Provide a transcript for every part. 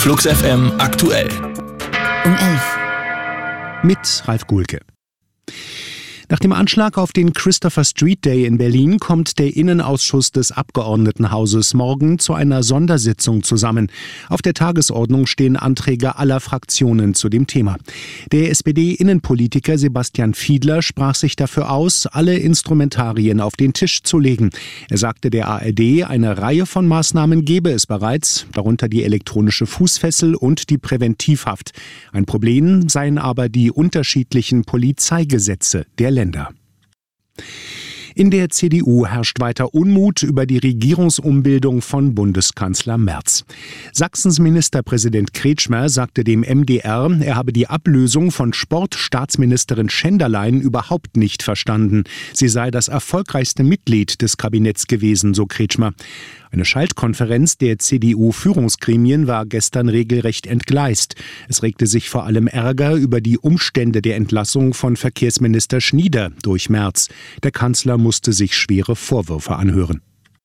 Flux FM aktuell. Um 11. Mit Ralf Guhlke. Nach dem Anschlag auf den Christopher Street Day in Berlin kommt der Innenausschuss des Abgeordnetenhauses morgen zu einer Sondersitzung zusammen. Auf der Tagesordnung stehen Anträge aller Fraktionen zu dem Thema. Der SPD-Innenpolitiker Sebastian Fiedler sprach sich dafür aus, alle Instrumentarien auf den Tisch zu legen. Er sagte der ARD, eine Reihe von Maßnahmen gebe es bereits, darunter die elektronische Fußfessel und die Präventivhaft. Ein Problem seien aber die unterschiedlichen Polizeigesetze der Länder. In der CDU herrscht weiter Unmut über die Regierungsumbildung von Bundeskanzler Merz. Sachsens Ministerpräsident Kretschmer sagte dem MDR, er habe die Ablösung von Sportstaatsministerin Schenderlein überhaupt nicht verstanden. Sie sei das erfolgreichste Mitglied des Kabinetts gewesen, so Kretschmer. Eine Schaltkonferenz der CDU-Führungsgremien war gestern regelrecht entgleist. Es regte sich vor allem Ärger über die Umstände der Entlassung von Verkehrsminister Schnieder durch Merz. Der Kanzler musste sich schwere Vorwürfe anhören.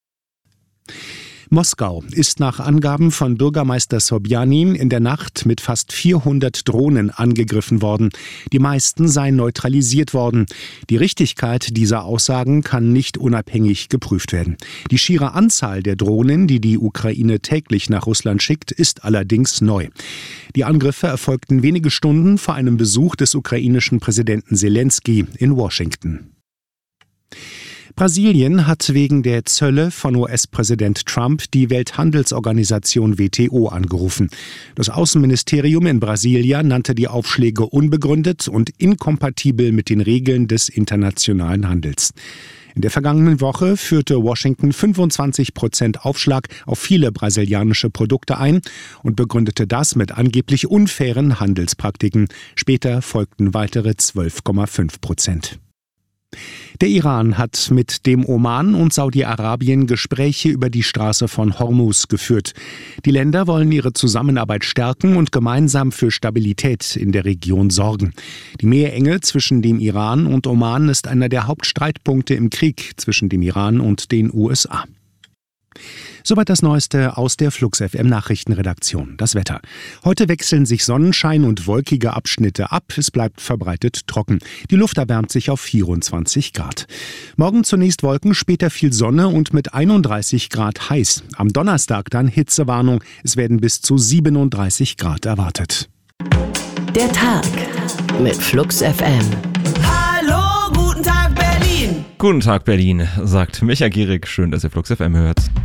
Moskau ist nach Angaben von Bürgermeister Sobjanin in der Nacht mit fast 400 Drohnen angegriffen worden. Die meisten seien neutralisiert worden. Die Richtigkeit dieser Aussagen kann nicht unabhängig geprüft werden. Die schiere Anzahl der Drohnen, die die Ukraine täglich nach Russland schickt, ist allerdings neu. Die Angriffe erfolgten wenige Stunden vor einem Besuch des ukrainischen Präsidenten Selenskyj in Washington. Brasilien hat wegen der Zölle von US-Präsident Trump die Welthandelsorganisation WTO angerufen. Das Außenministerium in Brasilia nannte die Aufschläge unbegründet und inkompatibel mit den Regeln des internationalen Handels. In der vergangenen Woche führte Washington 25% Aufschlag auf viele brasilianische Produkte ein und begründete das mit angeblich unfairen Handelspraktiken. Später folgten weitere 12,5%. Der Iran hat mit dem Oman und Saudi-Arabien Gespräche über die Straße von Hormuz geführt. Die Länder wollen ihre Zusammenarbeit stärken und gemeinsam für Stabilität in der Region sorgen. Die Meerenge zwischen dem Iran und Oman ist einer der Hauptstreitpunkte im Krieg zwischen dem Iran und den USA. Soweit das Neueste aus der Flux FM Nachrichtenredaktion. Das Wetter. Heute wechseln sich Sonnenschein und wolkige Abschnitte ab. Es bleibt verbreitet trocken. Die Luft erwärmt sich auf 24 Grad. Morgen zunächst Wolken, später viel Sonne und mit 31 Grad heiß. Am Donnerstag dann Hitzewarnung. Es werden bis zu 37 Grad erwartet. Der Tag mit Flux FM. Hallo, guten Tag Berlin. Guten Tag Berlin, sagt Micha Gierig. Schön, dass ihr Flux FM hört.